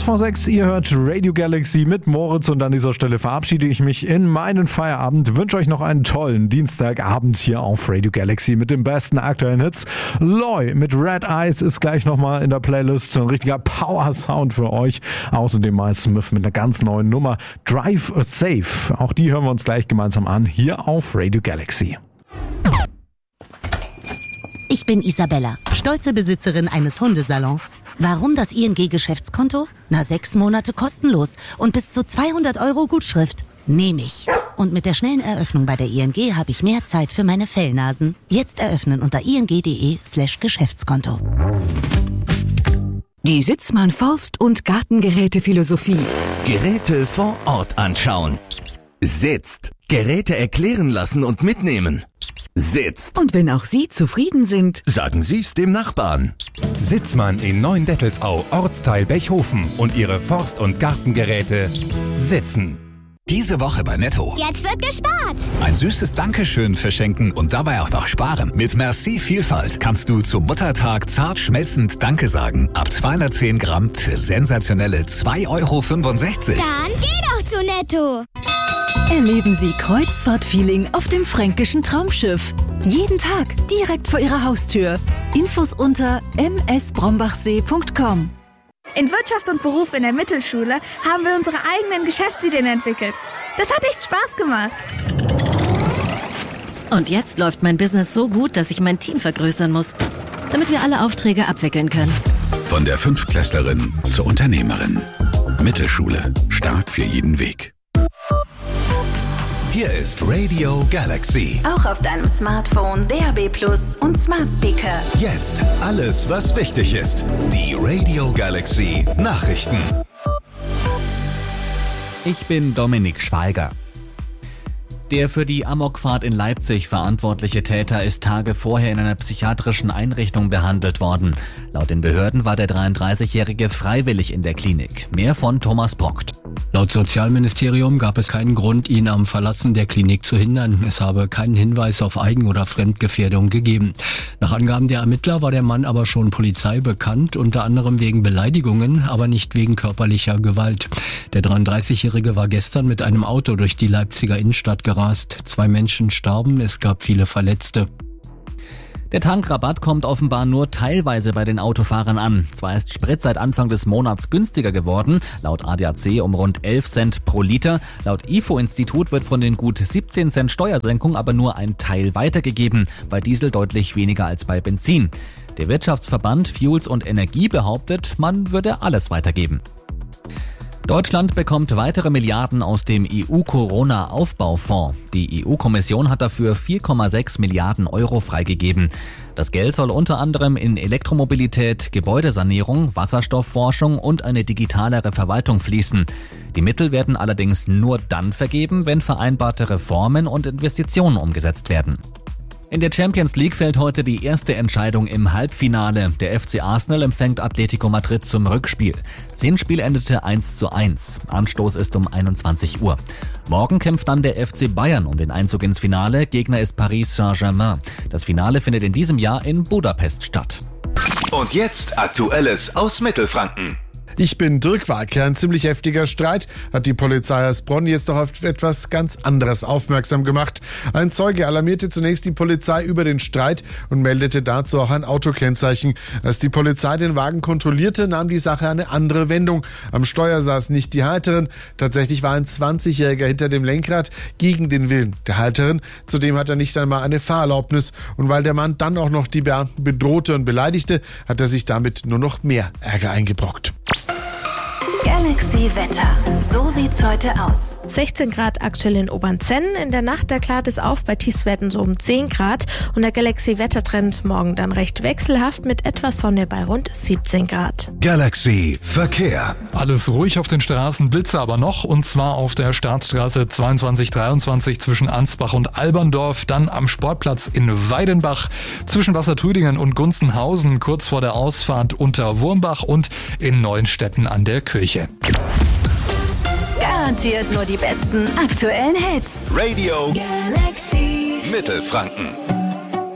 Kurz vor 6, ihr hört Radio Galaxy mit Moritz und an dieser Stelle verabschiede ich mich in meinen Feierabend. Wünsche euch noch einen tollen Dienstagabend hier auf Radio Galaxy mit den besten aktuellen Hits. Loy mit Red Eyes ist gleich nochmal in der Playlist. Ein richtiger Power-Sound für euch. Außerdem Miles Smith mit einer ganz neuen Nummer. Drive Safe. Auch die hören wir uns gleich gemeinsam an hier auf Radio Galaxy. Ich bin Isabella, stolze Besitzerin eines Hundesalons. Warum das ING-Geschäftskonto? 6 Monate kostenlos und bis zu 200 € Gutschrift. Nehme ich. Und mit der schnellen Eröffnung bei der ING habe ich mehr Zeit für meine Fellnasen. Jetzt eröffnen unter ing.de/Geschäftskonto. Die Sitzmann Forst- und Gartengeräte-Philosophie. Geräte vor Ort anschauen. Sitzt. Geräte erklären lassen und mitnehmen. Sitzt. Und wenn auch Sie zufrieden sind, Sagen Sie's dem Nachbarn. Sitzmann in Neuendettelsau, Ortsteil Bechhofen und ihre Forst- und Gartengeräte sitzen. Diese Woche bei Netto. Jetzt wird gespart. Ein süßes Dankeschön verschenken und dabei auch noch sparen. Mit Merci Vielfalt kannst du zum Muttertag zart schmelzend Danke sagen. Ab 210 Gramm für sensationelle 2,65 €. Dann geh doch zu Netto. Erleben Sie Kreuzfahrt-Feeling auf dem fränkischen Traumschiff. Jeden Tag direkt vor Ihrer Haustür. Infos unter msbrombachsee.com. In Wirtschaft und Beruf in der Mittelschule haben wir unsere eigenen Geschäftsideen entwickelt. Das hat echt Spaß gemacht. Und jetzt läuft mein Business so gut, dass ich mein Team vergrößern muss, damit wir alle Aufträge abwickeln können. Von der Fünftklässlerin zur Unternehmerin. Mittelschule. Stark für jeden Weg. Hier ist Radio Galaxy. Auch auf deinem Smartphone, DAB+ und Smart Speaker. Jetzt alles, was wichtig ist. Die Radio Galaxy Nachrichten. Ich bin Dominik Schweiger. Der für die Amokfahrt in Leipzig verantwortliche Täter ist Tage vorher in einer psychiatrischen Einrichtung behandelt worden. Laut den Behörden war der 33-Jährige freiwillig in der Klinik. Mehr von Thomas Brockt. Laut Sozialministerium gab es keinen Grund, ihn am Verlassen der Klinik zu hindern. Es habe keinen Hinweis auf Eigen- oder Fremdgefährdung gegeben. Nach Angaben der Ermittler war der Mann aber schon Polizei bekannt, unter anderem wegen Beleidigungen, aber nicht wegen körperlicher Gewalt. Der 33-Jährige war gestern mit einem Auto durch die Leipziger Innenstadt gerast. 2 Menschen starben, es gab viele Verletzte. Der Tankrabatt kommt offenbar nur teilweise bei den Autofahrern an. Zwar ist Sprit seit Anfang des Monats günstiger geworden, laut ADAC um rund 11 Cent pro Liter. Laut IFO-Institut wird von den gut 17 Cent Steuersenkung aber nur ein Teil weitergegeben, bei Diesel deutlich weniger als bei Benzin. Der Wirtschaftsverband Fuels und Energie behauptet, man würde alles weitergeben. Deutschland bekommt weitere Milliarden aus dem EU-Corona-Aufbaufonds. Die EU-Kommission hat dafür 4,6 Milliarden € freigegeben. Das Geld soll unter anderem in Elektromobilität, Gebäudesanierung, Wasserstoffforschung und eine digitalere Verwaltung fließen. Die Mittel werden allerdings nur dann vergeben, wenn vereinbarte Reformen und Investitionen umgesetzt werden. In der Champions League fällt heute die erste Entscheidung im Halbfinale. Der FC Arsenal empfängt Atletico Madrid zum Rückspiel. Das Hinspiel endete 1:1. Anstoß ist um 21 Uhr. Morgen kämpft dann der FC Bayern um den Einzug ins Finale. Gegner ist Paris Saint-Germain. Das Finale findet in diesem Jahr in Budapest statt. Und jetzt Aktuelles aus Mittelfranken. Ich bin Dirk Walke. Ein ziemlich heftiger Streit hat die Polizei Hersbronn jetzt noch auf etwas ganz anderes aufmerksam gemacht. Ein Zeuge alarmierte zunächst die Polizei über den Streit und meldete dazu auch ein Autokennzeichen. Als die Polizei den Wagen kontrollierte, nahm die Sache eine andere Wendung. Am Steuer saß nicht die Halterin. Tatsächlich war ein 20-Jähriger hinter dem Lenkrad gegen den Willen der Halterin. Zudem hat er nicht einmal eine Fahrerlaubnis. Und weil der Mann dann auch noch die Beamten bedrohte und beleidigte, hat er sich damit nur noch mehr Ärger eingebrockt. Galaxy Wetter. So sieht's heute aus. 16 Grad aktuell in Obernzenn. In der Nacht, da klart es auf bei Tiefstwerten so um 10 Grad. Und der Galaxy-Wettertrend morgen dann recht wechselhaft mit etwas Sonne bei rund 17 Grad. Galaxy Verkehr. Alles ruhig auf den Straßen, Blitze aber noch. Und zwar auf der Staatsstraße 2223 zwischen Ansbach und Alberndorf. Dann am Sportplatz in Weidenbach. Zwischen Wassertrüdingen und Gunzenhausen kurz vor der Ausfahrt unter Wurmbach. Und in Neuenstetten an der Kirche. Garantiert nur die besten aktuellen Hits. Radio Galaxy Mittelfranken.